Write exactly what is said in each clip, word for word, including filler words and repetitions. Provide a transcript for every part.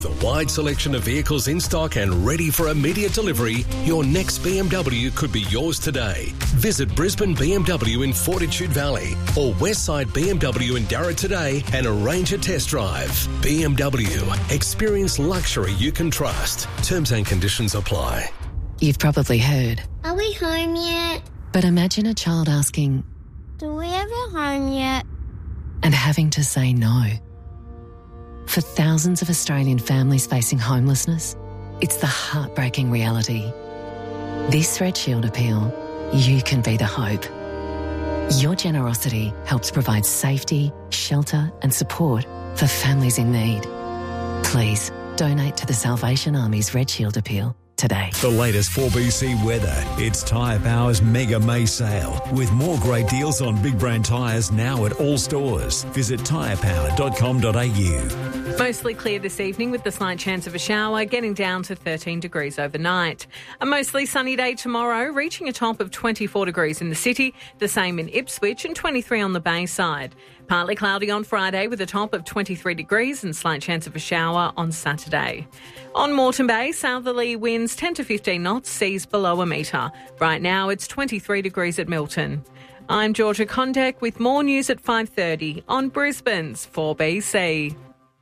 The wide selection of vehicles in stock and ready for immediate delivery, your next B M W could be yours today. Visit Brisbane B M W in Fortitude Valley or Westside B M W in Darra today and arrange a test drive. B M W. Experience luxury you can trust. Terms and conditions apply. You've probably heard. Are we home yet? But imagine a child asking, Do we ever home yet? and having to say no. For thousands of Australian families facing homelessness, it's the heartbreaking reality. This Red Shield appeal, you can be the hope. Your generosity helps provide safety, shelter and support for families in need. Please donate to the Salvation Army's Red Shield appeal today. The latest four B C weather. It's Tyre Power's Mega May Sale with more great deals on big brand tyres now at all stores. Visit tyre power dot com dot a u. Mostly clear this evening with the slight chance of a shower, getting down to thirteen degrees overnight. A mostly sunny day tomorrow, reaching a top of twenty-four degrees in the city, the same in Ipswich and twenty-three on the Bayside. Partly cloudy on Friday with a top of twenty-three degrees and slight chance of a shower on Saturday. On Moreton Bay, southerly winds ten to fifteen knots, seas below a metre. Right now it's twenty-three degrees at Milton. I'm Georgia Condek with more news at five thirty on Brisbane's four B C.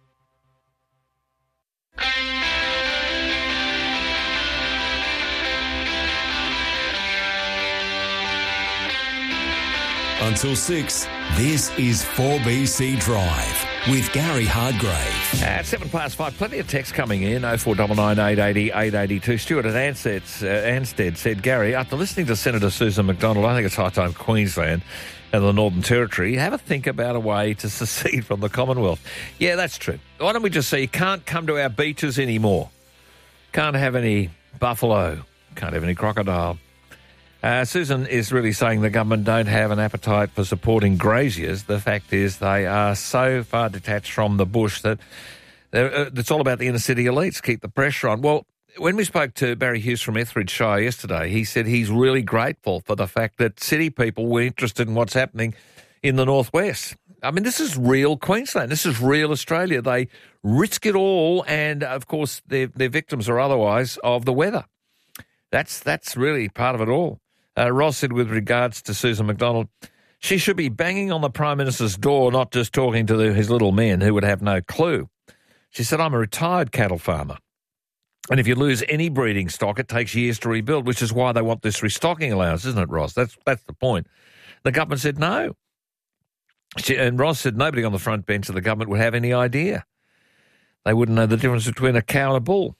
Until six, this is four B C Drive with Gary Hardgrave. At seven past five, plenty of text coming in, oh four nine nine, eight eight zero, eight eight two. Stuart at Ansted, uh, Ansted said, Gary, after listening to Senator Susan McDonald, I think it's high time Queensland and the Northern Territory have a think about a way to secede from the Commonwealth. Yeah, that's true. Why don't we just say you can't come to our beaches anymore? Can't have any buffalo. Can't have any crocodile. Uh, Susan is really saying the government don't have an appetite for supporting graziers. The fact is they are so far detached from the bush that uh, it's all about the inner city elites, keep the pressure on. Well, when we spoke to Barry Hughes from Etheridge Shire yesterday, he said he's really grateful for the fact that city people were interested in what's happening in the northwest. I mean, this is real Queensland. This is real Australia. They risk it all and, of course, their, their victims are otherwise of the weather. That's, that's really part of it all. Uh, Ross said with regards to Susan McDonald, she should be banging on the Prime Minister's door, not just talking to the, his little men who would have no clue. She said, I'm a retired cattle farmer. And if you lose any breeding stock, it takes years to rebuild, which is why they want this restocking allowance, isn't it, Ross? That's that's the point. The government said no. She, and Ross said nobody on the front bench of the government would have any idea. They wouldn't know the difference between a cow and a bull.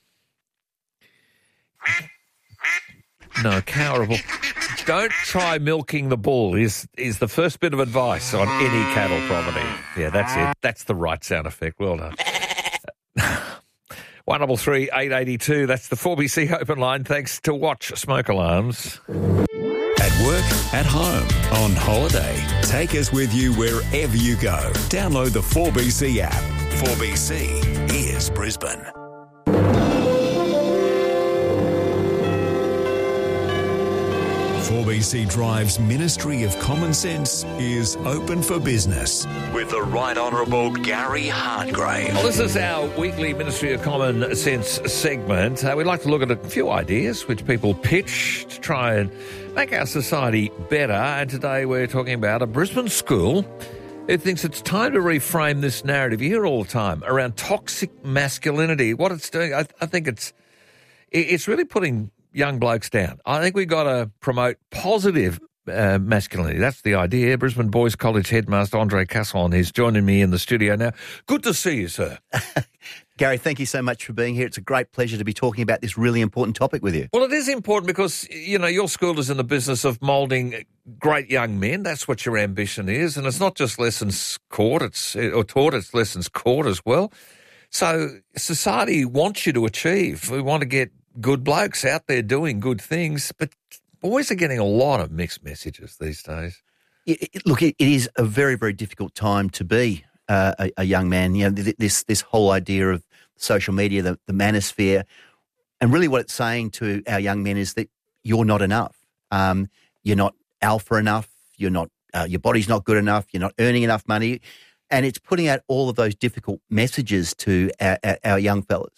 No, a cow or a bull. Don't try milking the bull is is the first bit of advice on any cattle property. Yeah, that's it. That's the right sound effect. Well done. one double three, eight eight two. That's the four B C open line. Thanks to Watch Smoke Alarms. At work, at home, on holiday. Take us with you wherever you go. Download the four B C app. four B C is Brisbane. four B C Drive's Ministry of Common Sense is open for business with the Right Honourable Gary Hardgrave. Well, this is our weekly Ministry of Common Sense segment. Uh, we'd like to look at a few ideas which people pitch to try and make our society better. And today we're talking about a Brisbane school who thinks it's time to reframe this narrative. You hear all the time around toxic masculinity. What it's doing, I, I think it's it's really putting young blokes down. I think we've got to promote positive uh, masculinity. That's the idea. Brisbane Boys College headmaster Andre Casson is joining me in the studio now. Good to see you, sir. Gary, thank you so much for being here. It's a great pleasure to be talking about this really important topic with you. Well, it is important because, you know, your school is in the business of moulding great young men. That's what your ambition is. And it's not just lessons caught, it's, or taught, it's lessons caught as well. So society wants you to achieve. We want to get good blokes out there doing good things, but boys are getting a lot of mixed messages these days. It, it, look, it, it is a very, very difficult time to be uh, a, a young man. You know, this this whole idea of social media, the, the manosphere, and really what it's saying to our young men is that you're not enough. Um, you're not alpha enough. You're not. Uh, your body's not good enough. You're not earning enough money. and it's putting out all of those difficult messages to our, our, our young fellas.